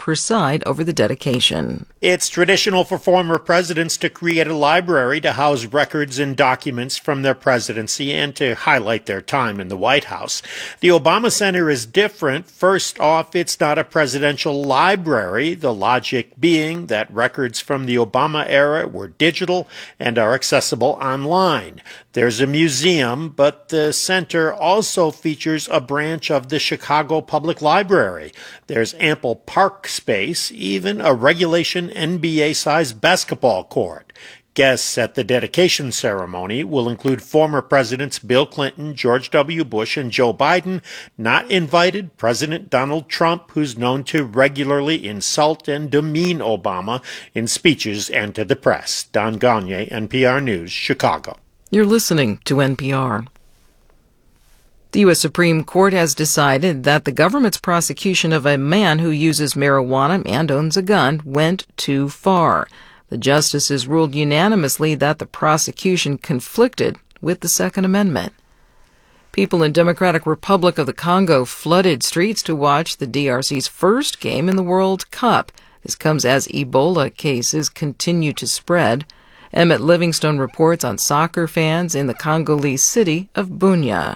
preside over the dedication. It's traditional for former presidents to create a library to house records and documents from their presidency and to highlight their time in the White House. The Obama Center is different. First off, it's not a presidential library, the logic being that records from the Obama era were digital and are accessible online. There's a museum, but the center also features a branch of the Chicago Public Library. There's ample park space, even a regulation NBA-sized basketball court. Guests at the dedication ceremony will include former Presidents Bill Clinton, George W. Bush, and Joe Biden. Not invited, President Donald Trump, who's known to regularly insult and demean Obama in speeches and to the press. Don Gagne, NPR News, Chicago. You're listening to NPR. The U.S. Supreme Court has decided that the government's prosecution of a man who uses marijuana and owns a gun went too far. The justices ruled unanimously that the prosecution conflicted with the Second Amendment. People in Democratic Republic of the Congo flooded streets to watch the DRC's first game in the World Cup. This comes as Ebola cases continue to spread. Emmett Livingstone reports on soccer fans in the Congolese city of Bunia.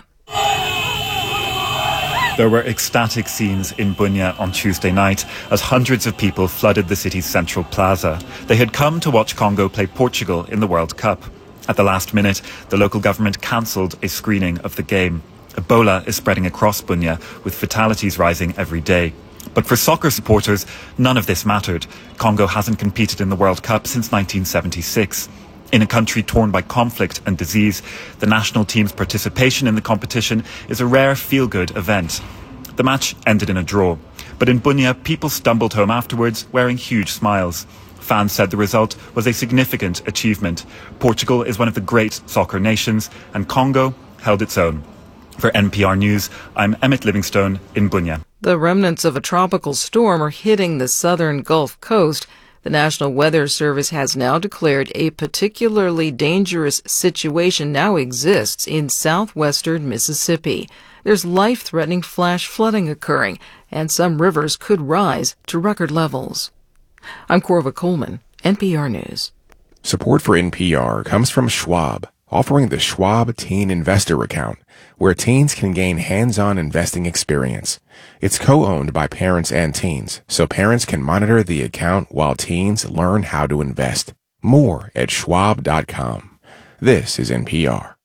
There were ecstatic scenes in Bunia on Tuesday night as hundreds of people flooded the city's central plaza. They had come to watch Congo play Portugal in the World Cup. At the last minute, the local government cancelled a screening of the game. Ebola is spreading across Bunia, with fatalities rising every day. But for soccer supporters, none of this mattered. Congo hasn't competed in the World Cup since 1976. In a country torn by conflict and disease, the national team's participation in the competition is a rare feel-good event. The match ended in a draw, but in Bunia, people stumbled home afterwards wearing huge smiles. Fans said the result was a significant achievement. Portugal is one of the great soccer nations, and Congo held its own. For NPR News, I'm Emmett Livingstone in Bunia. The remnants of a tropical storm are hitting the southern Gulf Coast. The National Weather Service has now declared a particularly dangerous situation now exists in southwestern Mississippi. There's life-threatening flash flooding occurring, and some rivers could rise to record levels. I'm Corva Coleman, NPR News. Support for NPR comes from Schwab, offering the Schwab Teen Investor Account, where teens can gain hands-on investing experience. It's co-owned by parents and teens, so parents can monitor the account while teens learn how to invest. More at schwab.com. This is NPR.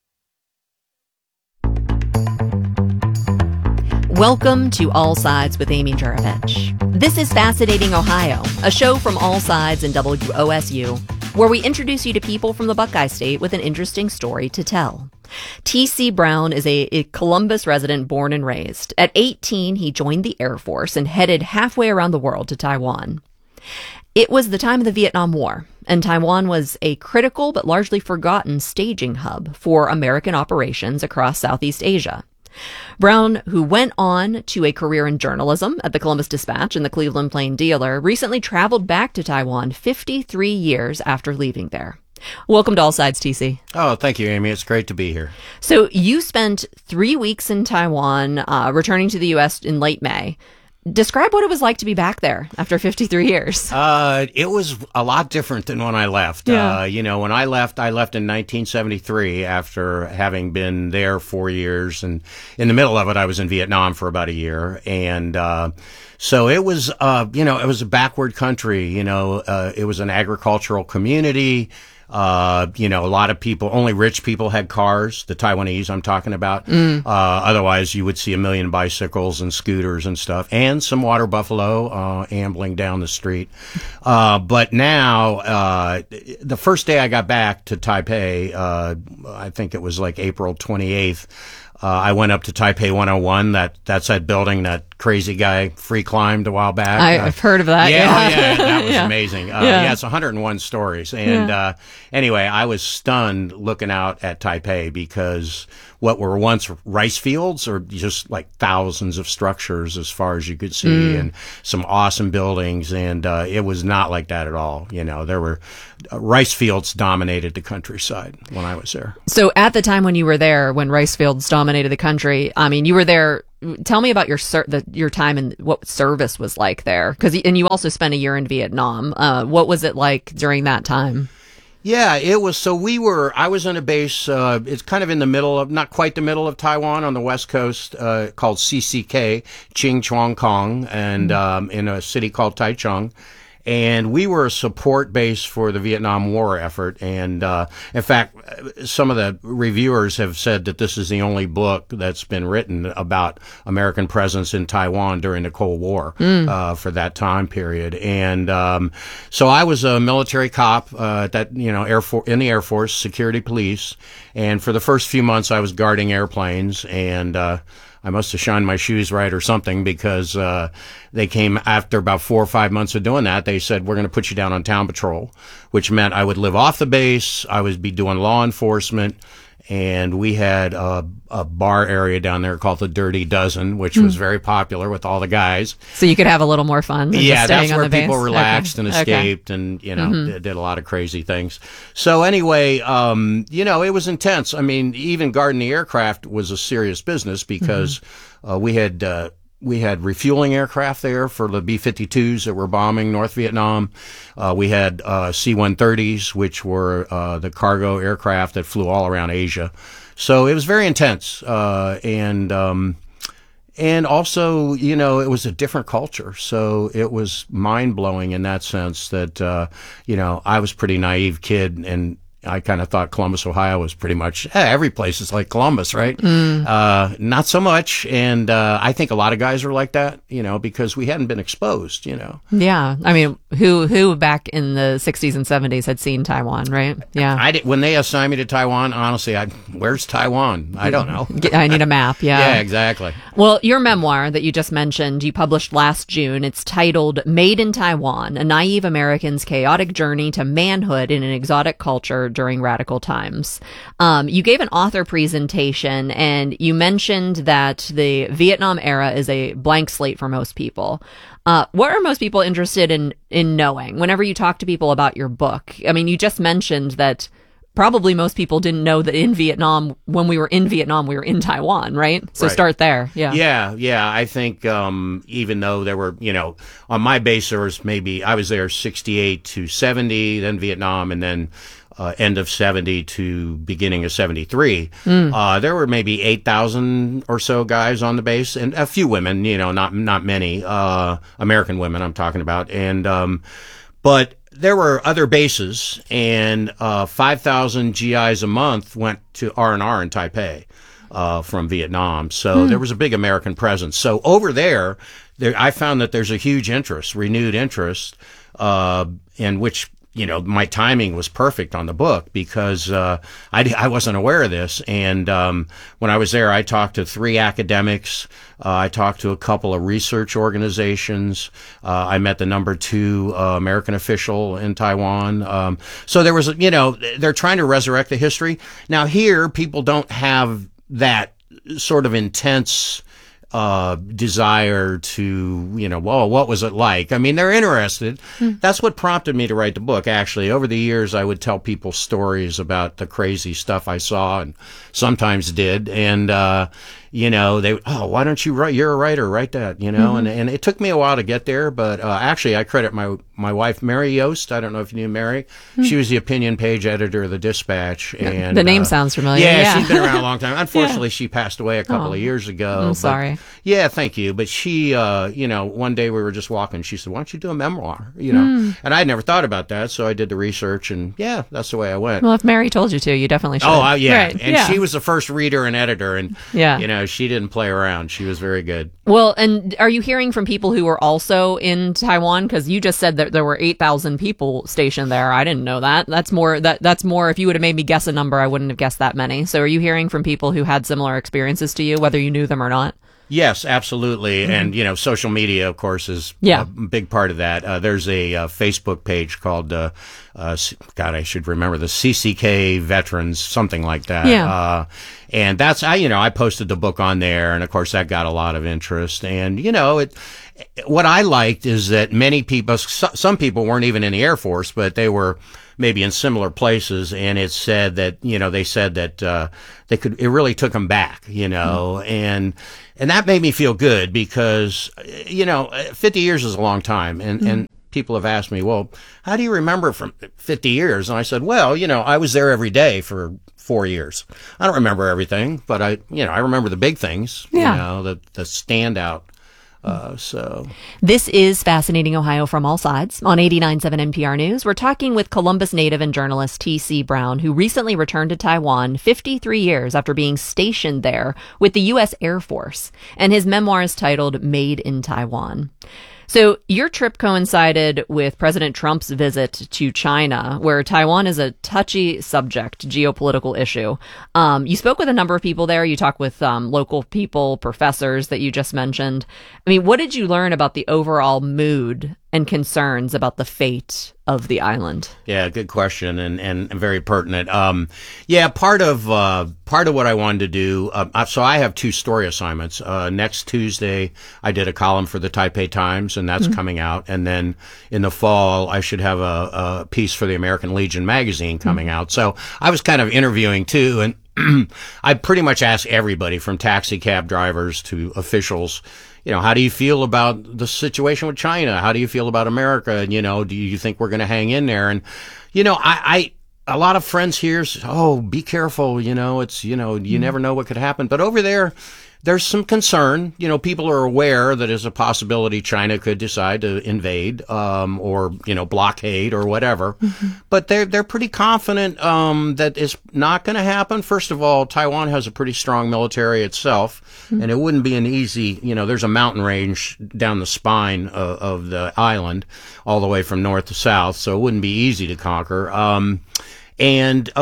Welcome to All Sides with Amy Juravich. This is Fascinating Ohio, a show from All Sides and WOSU, where we introduce you to people from the Buckeye State with an interesting story to tell. T.C. Brown is a Columbus resident born and raised. At 18, he joined the Air Force and headed halfway around the world to Taiwan. It was the time of the Vietnam War, and Taiwan was a critical but largely forgotten staging hub for American operations across Southeast Asia. Brown, who went on to a career in journalism at the Columbus Dispatch and the Cleveland Plain Dealer, recently traveled back to Taiwan 53 years after leaving there. Welcome to All Sides, TC. Oh, thank you, Amy. It's great to be here. So you spent 3 weeks in Taiwan, returning to the U.S. in late May. Describe what it was like to be back there after 53 years. It was a lot different than when I left. Yeah. When I left in 1973 after having been there 4 years. And in the middle of it, I was in Vietnam for about a year. And so it was, it was a backward country. It was an agricultural community. A lot of people, only rich people had cars, the Taiwanese I'm talking about. Otherwise, you would see a million bicycles and scooters and stuff, and some water buffalo ambling down the street. But now, the first day I got back to Taipei, I think it was like April 28th, I went up to Taipei 101. That's that building that crazy guy free climbed a while back. I've heard of that. Yeah, that was Yeah. amazing. Yeah. It's 101 stories. And anyway, I was stunned looking out at Taipei because what were once rice fields are just like thousands of structures as far as you could see, and some awesome buildings. And it was not like that at all. There were rice fields dominated the countryside when I was there. So at the time when you were there, when rice fields dominated the country, I mean, you were there tell me about your time and what service was like there. And you also spent a year in Vietnam. What was it like during that time? Yeah, it was. So I was on a base, it's kind of in the middle of, not quite the middle of Taiwan, on the west coast, called CCK, Ching Chuang Kong, and in a city called Taichung. And we were a support base for the Vietnam War effort. And in fact, some of the reviewers have said that this is the only book that's been written about American presence in Taiwan during the Cold War for that time period. And so I was a military cop in the Air Force, security police. And for the first few months, I was guarding airplanes. And I must have shined my shoes right or something, because they came after about 4 or 5 months of doing that. They said, we're going to put you down on town patrol, which meant I would live off the base. I would be doing law enforcement. And we had a bar area down there called the Dirty Dozen, which was very popular with all the guys. So you could have a little more fun than just staying that's on where the people base. relaxed and escaped and, did a lot of crazy things. So anyway, it was intense. I mean, even guarding the aircraft was a serious business, because we had refueling aircraft there for the B-52s that were bombing North Vietnam. We had C-130s, which were the cargo aircraft that flew all around Asia. So it was very intense. And also, it was a different culture. So it was mind-blowing in that sense that, I was a pretty naive kid, and I kind of thought Columbus, Ohio was pretty much, every place is like Columbus, right? Not so much. And I think a lot of guys are like that, because we hadn't been exposed, Yeah. I mean, who back in the 60s and 70s had seen Taiwan, right? Yeah. When they assigned me to Taiwan, honestly, where's Taiwan? I don't know. I need a map. Yeah. Yeah, exactly. Well, your memoir that you just mentioned, you published last June. It's titled Made in Taiwan, A Naive American's Chaotic Journey to Manhood in an Exotic Culture during Radical Times. You gave an author presentation, and you mentioned that the Vietnam era is a blank slate for most people. What are most people interested in knowing whenever you talk to people about your book? I mean, you just mentioned that probably most people didn't know that when we were in Vietnam, we were in Taiwan, right? So right. Start there. Yeah. Yeah. I think, even though there were, on my base, there was I was there 68 to 70, then Vietnam, and then end of 70 to beginning of 73. There were maybe 8,000 or so guys on the base, and a few women, not many, American women I'm talking about. And, but there were other bases, and 5,000 GIs a month went to R&R in Taipei from Vietnam. So there was a big American presence. So over there, I found that there's a huge interest, renewed interest, in which my timing was perfect on the book, because I wasn't aware of this. And when I was there, I talked to 3 academics. I talked to a couple of research organizations. I met the number 2 American official in Taiwan. So there was, they're trying to resurrect the history. Now here, people don't have that sort of intense desire to, what was it like? I mean, they're interested. That's what prompted me to write the book, actually. Over the years, I would tell people stories about the crazy stuff I saw, and sometimes did. And, why don't you write? You're a writer, write that, and it took me a while to get there, but actually I credit my wife, Mary Yost. I don't know if you knew Mary. She was the opinion page editor of the Dispatch. And the name sounds familiar. Yeah, she's been around a long time. Unfortunately, she passed away a couple of years ago. I'm sorry. Yeah, thank you. But she, one day we were just walking. She said, why don't you do a memoir? And I'd never thought about that, so I did the research, and yeah, that's the way I went. Well, if Mary told you to, you definitely should. Oh, yeah. Right. And she was the first reader and editor, and, yeah. She didn't play around. She was very good. Well, and are you hearing from people who were also in Taiwan? Because you just said that there were 8,000 people stationed there. I didn't know that. That's more. If you would have made me guess a number, I wouldn't have guessed that many. So are you hearing from people who had similar experiences to you, whether you knew them or not? Yes, absolutely. And, social media, of course, is a big part of that. There's a Facebook page called, God, I should remember, the CCK Veterans, something like that. Yeah. And that's, I posted the book on there, and of course that got a lot of interest. And, what I liked is that many people, some people weren't even in the Air Force, but they were maybe in similar places, and it said that, they said that it really took them back, and that made me feel good because 50 years is a long time, and people have asked me, well, how do you remember from 50 years? And I said, well, I was there every day for 4 years. I don't remember everything, but I remember the big things, the standout. So this is Fascinating Ohio from All Sides on 89.7 NPR News. We're talking with Columbus native and journalist T.C. Brown, who recently returned to Taiwan 53 years after being stationed there with the U.S. Air Force. And his memoir is titled Made in Taiwan. So your trip coincided with President Trump's visit to China, where Taiwan is a touchy subject, geopolitical issue. You spoke with a number of people there. You talked with local people, professors that you just mentioned. I mean, what did you learn about the overall mood and concerns about the fate of the island? Yeah, good question and very pertinent. Part of what I wanted to do. So I have 2 story assignments. Next Tuesday, I did a column for the Taipei Times, and that's coming out. And then in the fall, I should have a piece for the American Legion magazine coming out. So I was kind of interviewing too, and I pretty much asked everybody from taxi cab drivers to officials, how do you feel about the situation with China? How do you feel about America? Do you think we're going to hang in there? And, a lot of friends here say, oh, be careful. It's, you never know what could happen. But over there, there's some concern. People are aware that there's a possibility China could decide to invade, or, blockade or whatever. But they're pretty confident, that it's not going to happen. First of all, Taiwan has a pretty strong military itself, and it wouldn't be an easy, there's a mountain range down the spine of the island all the way from north to south. So it wouldn't be easy to conquer. They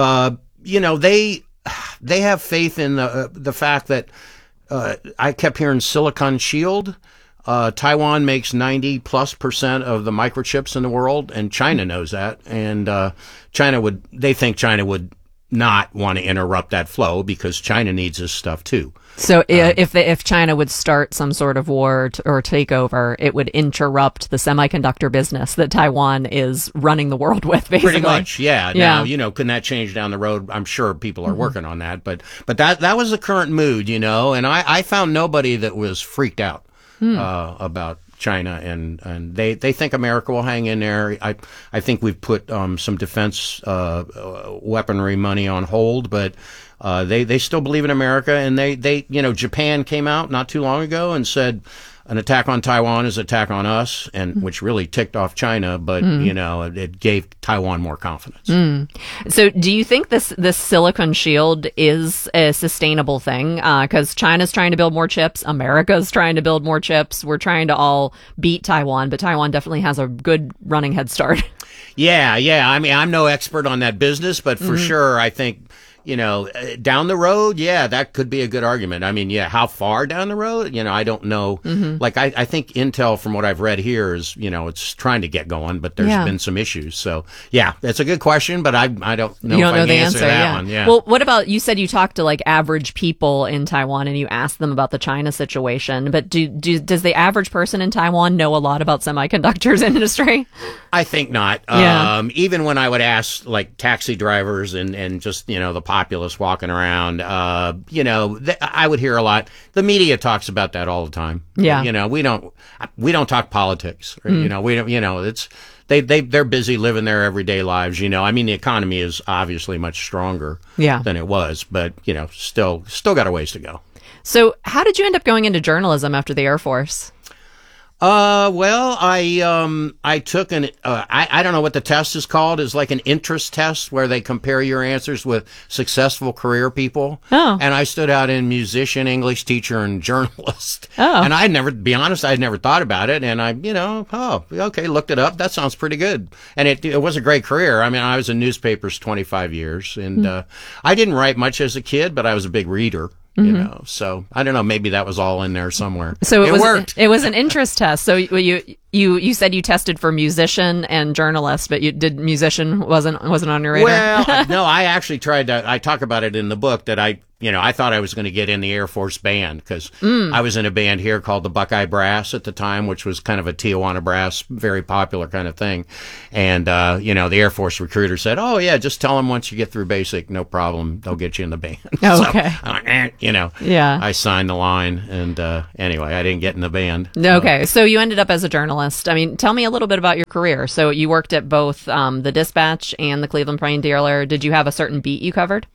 have faith in the fact that, I kept hearing Silicon Shield. Taiwan makes 90+% of the microchips in the world, and China knows that. And they think China would not want to interrupt that flow because China needs this stuff too. So if China would start some sort of war or takeover, it would interrupt the semiconductor business that Taiwan is running the world with, basically. Pretty much, yeah. Now, can that change down the road? I'm sure people are working on that, but that was the current mood, and I found nobody that was freaked out about China, and they think America will hang in there. I think we've put some defense weaponry money on hold, but they still believe in America, and they Japan came out not too long ago and said an attack on Taiwan is an attack on us, and which really ticked off China, but it gave Taiwan more confidence. So do you think this Silicon Shield is a sustainable thing? Because China's trying to build more chips, America's trying to build more chips. We're trying to all beat Taiwan, but Taiwan definitely has a good running head start. Yeah. I mean, I'm no expert on that business, but for sure, I think, down the road, that could be a good argument. I mean, how far down the road? I don't know. Like, I think Intel, from what I've read here, is, it's trying to get going, but there's been some issues. So, it's a good question, but I don't know if I can the answer that one. Yeah. Well, what about, you said you talked to like average people in Taiwan and you asked them about the China situation, but does the average person in Taiwan know a lot about semiconductors industry? I think not. Even when I would ask like taxi drivers and just, the populace walking around, I would hear a lot. The media talks about that all the time. Yeah. We don't talk politics. We don't, it's, they're busy living their everyday lives. I mean, the economy is obviously much stronger than it was, but, still got a ways to go. So how did you end up going into journalism after the Air Force? Well, I took I don't know what the test is called. It's like an interest test where they compare your answers with successful career people. Oh. And I stood out in musician, English teacher, and journalist. Oh. And I'd never thought about it. And I, looked it up. That sounds pretty good. And it was a great career. I mean, I was in newspapers 25 years and, I didn't write much as a kid, but I was a big reader. So I don't know, maybe that was all in there somewhere. So it worked. It was an interest test. So you said you tested for musician and journalist, but musician wasn't on your radar? Well, no, I actually tried to, I talk about it in the book that I I thought I was going to get in the Air Force band because I was in a band here called the Buckeye Brass at the time, which was kind of a Tijuana brass, very popular kind of thing. And, the Air Force recruiter said, oh, yeah, just tell them once you get through basic, no problem, they'll get you in the band. Oh, okay. So, I signed the line. And anyway, I didn't get in the band. Okay. So you ended up as a journalist. I mean, tell me a little bit about your career. So you worked at both the Dispatch and the Cleveland Plain Dealer. Did you have a certain beat you covered?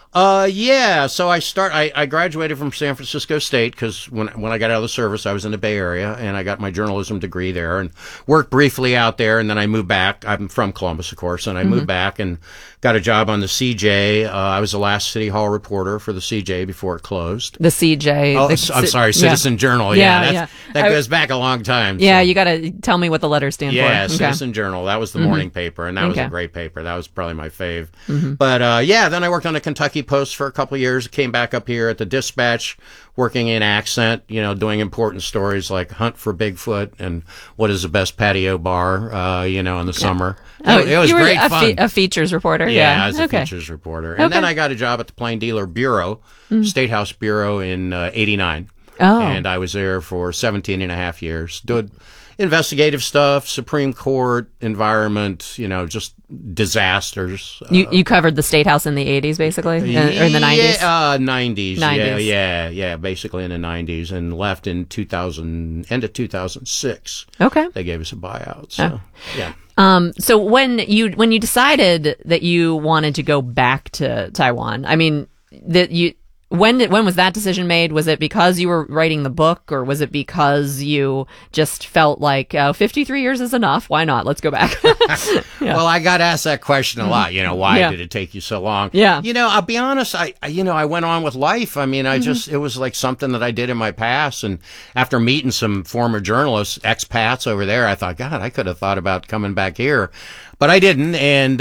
Yeah. So I graduated from San Francisco State because when I got out of the service, I was in the Bay Area and I got my journalism degree there and worked briefly out there. And then I moved back. I'm from Columbus, of course, and I moved back and got a job on the CJ. I was the last City Hall reporter for the CJ before it closed. The CJ. Oh, I'm sorry, Citizen Journal. That goes back a long time. Yeah, so. You got to tell me what the letters stand for. Yeah, Citizen Journal. That was the morning paper, and that was a great paper. That was probably my fave. But then I worked on the Kentucky Post for a couple of years. Came back up here at the Dispatch, working in accent, doing important stories like Hunt for Bigfoot and what is the best patio bar, in the summer. It was great fun. A features reporter. Yeah, I was a features reporter. And then I got a job at the Plain Dealer Bureau, State House Bureau in 89. Oh. And I was there for 17 and a half years. Did investigative stuff, Supreme Court, environment, just disasters. You covered the State House in the 80s, basically? Or in the 90s? 90s. Yeah, basically in the 90s, and left in end of 2006. Okay. They gave us a buyout, so, yeah. So when you decided that you wanted to go back to Taiwan, I mean, when was that decision made? Was it because you were writing the book, or was it because you just felt like 53 years is enough? Why not? Let's go back. Well, I got asked that question a lot. Why did it take you so long? Yeah. I'll be honest. I went on with life. I mean, it was like something that I did in my past. And after meeting some former journalists, expats over there, I thought, God, I could have thought about coming back here. But I didn't. And,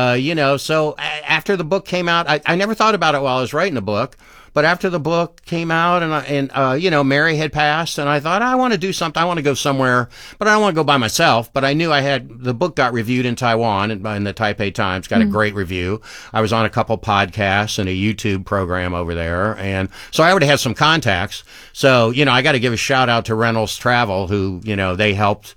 so after the book came out, I never thought about it while I was writing the book. But after the book came out and Mary had passed, and I thought, I want to do something. I want to go somewhere, but I don't want to go by myself. But I knew the book got reviewed in Taiwan in the Taipei Times, got a great review. I was on a couple podcasts and a YouTube program over there. And so I already had some contacts. So, I got to give a shout out to Reynolds Travel, who, they helped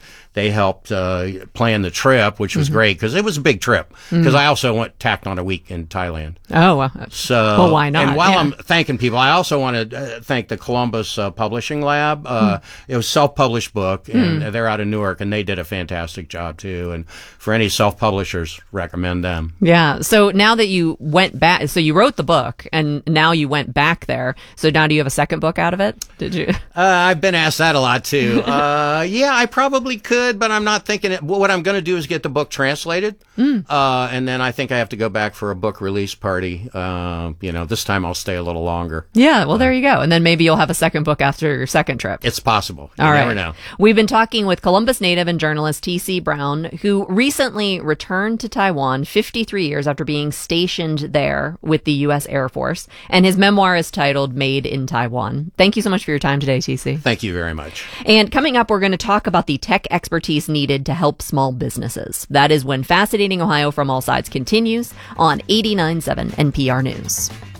plan the trip, which was great because it was a big trip. Because I also tacked on a week in Thailand. Oh, well. So, well, why not? And while I'm thanking people, I also want to thank the Columbus Publishing Lab. It was a self-published book, and they're out of Newark, and they did a fantastic job too. And for any self-publishers, recommend them. Yeah. So now that you went back, so you wrote the book, and now you went back there. So now do you have a second book out of it? Did you? I've been asked that a lot too. Yeah, I probably could. But I'm not thinking it. What I'm going to do is get the book translated, and then I think I have to go back for a book release party. This time I'll stay a little longer. Yeah, well, there you go. And then maybe you'll have a second book after your second trip. It's possible. You All never right. know. We've been talking with Columbus native and journalist T.C. Brown, who recently returned to Taiwan 53 years after being stationed there with the U.S. Air Force. And his memoir is titled Made in Taiwan. Thank you so much for your time today, T.C. Thank you very much. And coming up, we're going to talk about the tech expertise needed to help small businesses. That is when Fascinating Ohio from All Sides continues on 89.7 NPR News.